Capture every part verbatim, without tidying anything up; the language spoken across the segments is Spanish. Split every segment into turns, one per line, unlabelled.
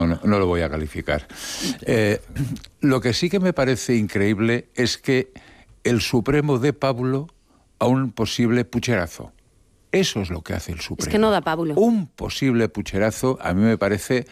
no, no lo voy a calificar. Eh, lo que sí que me parece increíble es que el Supremo dé pábulo a un posible pucherazo. Eso es lo que hace el Supremo.
Es que no da pábulo.
Un posible pucherazo a mí me parece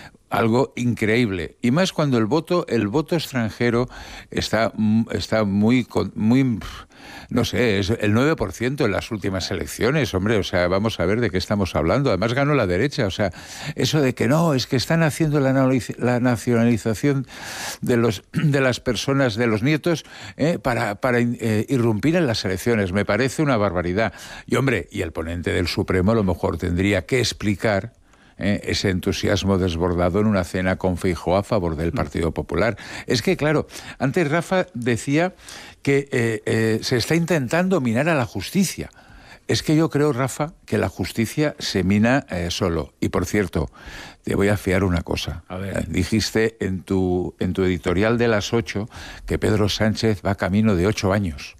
algo increíble. Y más cuando el voto, el voto extranjero está, está muy, muy, no sé, es el nueve por ciento en las últimas elecciones, hombre. O sea, vamos a ver de qué estamos hablando. Además ganó la derecha. O sea, eso de que no, es que están haciendo la, la nacionalización de, los, de las personas, de los nietos, eh, para, para eh, irrumpir en las elecciones. Me parece una barbaridad. Y, hombre, y el ponente del Supremo a lo mejor tendría que explicar Eh, ese entusiasmo desbordado en una cena con Feijóo a favor del Partido Popular. Es que, claro, antes Rafa decía que eh, eh, se está intentando minar a la justicia. Es que yo creo, Rafa, que la justicia se mina eh, solo. Y, por cierto, te voy a fiar una cosa.
A ver.
Eh, dijiste en tu, en tu editorial de las ocho que Pedro Sánchez va camino de ocho años.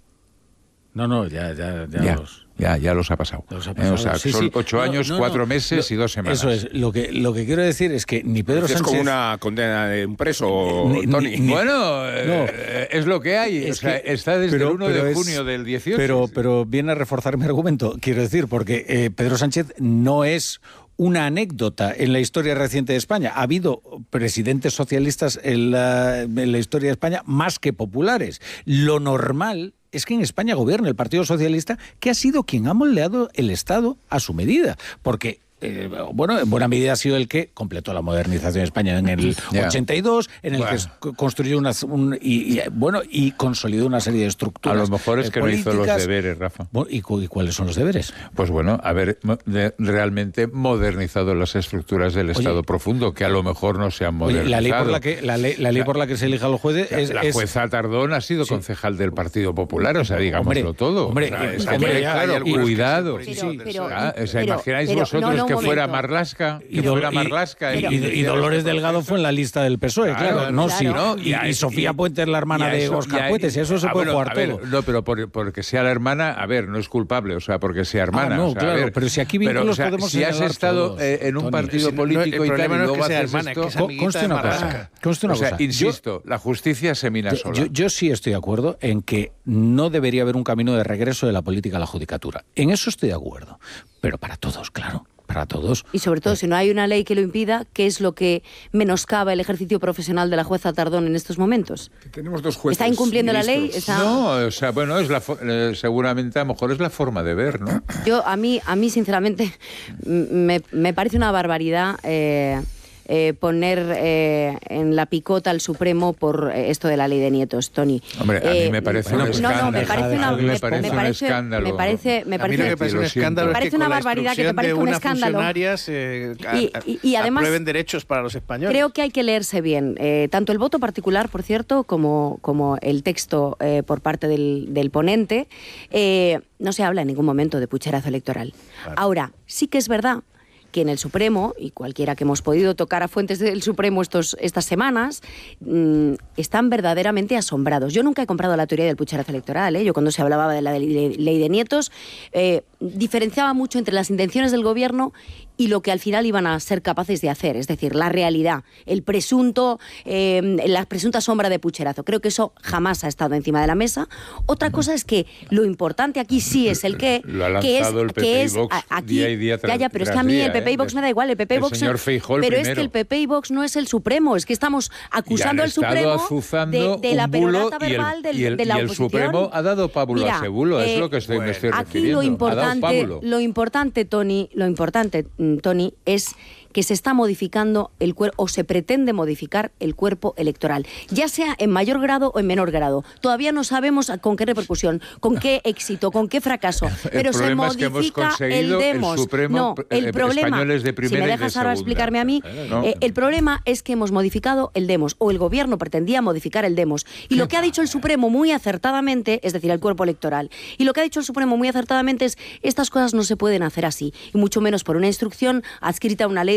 No, no, ya, ya, ya,
Ya.
los...
Ya, ya los ha pasado.
Los ha
Eh,
pasado.
o sea,
Sí,
son
sí.
ocho
No,
años,
no,
cuatro
no.
meses
Lo-
y dos semanas.
Eso es. Lo que, lo que quiero decir es que ni Pedro
Es
Sánchez...
como una condena de un preso,
Ni- ni-
Tony.
ni-
Bueno, eh, es lo que hay.
Es
O sea,
que-
está desde
pero-
el uno
pero
de
es-
junio del dieciocho.
Pero, pero viene a reforzar mi argumento, quiero decir, porque eh, Pedro Sánchez no es una anécdota en la historia reciente de España. Ha habido presidentes socialistas en la, en la historia de España más que populares. Lo normal es que en España gobierne el Partido Socialista, que ha sido quien ha moldeado el Estado a su medida. Porque... Eh, bueno, en buena medida ha sido el que completó la modernización de España en el
Ya.
ochenta y dos, en el
Bueno.
que construyó una, un, y, y, bueno, y consolidó una serie de
A
estructuras.
lo mejor es
eh,
que no hizo los
políticas.
deberes, Rafa.
Bueno, ¿y, cu- y cuáles son los deberes?
Pues bueno, haber mo- de- realmente modernizado las estructuras del
Oye,
Estado profundo, que a lo mejor no se han
Oye,
modernizado.
la ley por la que la ley, la ley
La-
por la que se elija a los jueces
La,
es,
la
es-
jueza Tardón ha sido
Sí.
concejal del Partido Popular, o sea, digámoslo
Hombre,
todo.
hombre,
O sea, es que,
hombre,
hombre,
ya,
claro,
hay algunos que
cuidado.
sí,
Pero,
Sí,
pero,
Ah, o sea,
pero-
imagináis
pero-
vosotros
no, no, un
que fuera
momento.
Marlaska,
y,
que
Do-
fuera
y-
Marlaska.
y-
y-
y- y Dolores Delgado fue en la lista del P S O E, claro.
Claro,
no,
claro.
sí,
No,
y,
y a-
y Sofía
y-
Puente es la hermana
y a
de
eso- y
Óscar
a-
Puentes, y eso se
ah,
puede
bueno,
jugar
a ver,
todo.
No, pero por- porque sea la hermana, a ver, no es culpable, o sea, porque sea hermana.
Ah, no,
o sea, a
claro,
ver,
pero si aquí
pero,
vínculos
o sea,
podemos
si has
señalar
estado
todos,
eh, en un
Tony.
partido
Si no,
político
el
y tal,
problema
y
no es
luego
que sea
haces
hermana,
esto...
es que es
Co-
amiguita
conste
de
una
Marlaska.
cosa, conste una
o sea,
cosa.
insisto, la justicia se mina
Yo,
sola.
yo- yo sí estoy de acuerdo en que no debería haber un camino de regreso de la política a la judicatura. En eso estoy de acuerdo. Pero para todos, claro, para todos.
Y sobre todo, si no hay una ley que lo impida, ¿qué es lo que menoscaba el ejercicio profesional de la jueza Tardón en estos momentos?
Tenemos dos jueces.
¿Está incumpliendo la ley?
ministros.
Está-
No, o sea, bueno, es la fo- eh, seguramente a lo mejor es la forma de ver, ¿no?
Yo, a mí, a mí sinceramente, m- me, me parece una barbaridad eh, eh, poner eh, en la picota al Supremo por eh, esto de la ley de nietos, Tony.
Hombre, a mí
Eh,
me parece
un
no,
escándalo.
No, me parece una,
A mí me
me-
parece
me
un
parece,
escándalo.
me parece, me
A mí lo
parece,
que parece
lo
un
siento.
escándalo
Me
es
parece
que
una
con la
barbaridad que te
expulsión
parezca
de
un
una
escándalo.
funcionarias eh, a-
Y- y- y
a-
además-
aprueben derechos para los españoles.
Creo que hay que leerse bien, eh, tanto el voto particular, por cierto, como, como el texto eh, por parte del, del ponente. Eh, no se habla en ningún momento de pucherazo electoral.
Claro.
Ahora, sí que es verdad que en el Supremo, y cualquiera que hemos podido tocar a fuentes del Supremo estos, estas semanas, mmm, están verdaderamente asombrados. Yo nunca he comprado la teoría del pucherazo electoral, ¿eh? Yo cuando se hablaba de la ley, ley de nietos, eh, diferenciaba mucho entre las intenciones del gobierno y lo que al final iban a ser capaces de hacer, es decir, la realidad, el presunto, eh, la presunta sombra de pucherazo. Creo que eso jamás ha estado encima de la mesa. Otra cosa es que lo importante aquí sí es el qué,
Lo ha
que es,
lanzado el P P
que
y
es
Vox
a- aquí,
día y día tras-
ya, ya, pero es que a
tras
mí
día,
el P P y
¿eh?
Vox me da igual, el P P y
El
Vox,
señor Feijóo el
pero es
primero.
que el P P y Vox no es el Supremo, es que estamos acusando
Y han
al
estado
Supremo
azuzando
de, de la
un bulo
perorata
y el-
verbal del-
y el,
de la
y el
oposición.
Supremo ha dado pábulo
Mira,
a ese bulo,
eh,
es lo que estoy, me estoy
Aquí
refiriendo.
lo
Ha dado
importante,
pábulo.
lo importante, Tony, lo importante, mm, Tony, es que se está modificando el cuerpo, o se pretende modificar el cuerpo electoral, ya sea en mayor grado o en menor grado. Todavía no sabemos con qué repercusión, con qué éxito, con qué fracaso, pero se
problema es que hemos
modifica el
conseguido el
demos.
Supremo,
no, el
eh,
problema,
españoles de
si
primera
me
y de
dejas ahora
segunda.
explicarme a mí,
No.
eh, el problema es que hemos modificado el demos, o el gobierno pretendía modificar el demos. Y lo que ha dicho el Supremo muy acertadamente, es decir, el cuerpo electoral, y lo que ha dicho el Supremo muy acertadamente es estas cosas no se pueden hacer así, y mucho menos por una instrucción adscrita a una ley de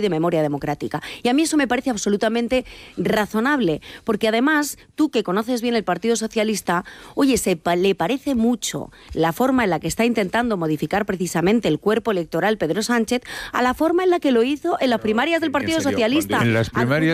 de memoria democrática. Y a mí eso me parece absolutamente razonable, porque además, tú que conoces bien el Partido Socialista, oye, se pa- le parece mucho la forma en la que está intentando modificar precisamente el cuerpo electoral Pedro Sánchez a la forma en la que lo hizo en las primarias del Partido
en serio,
Socialista.
En las primarias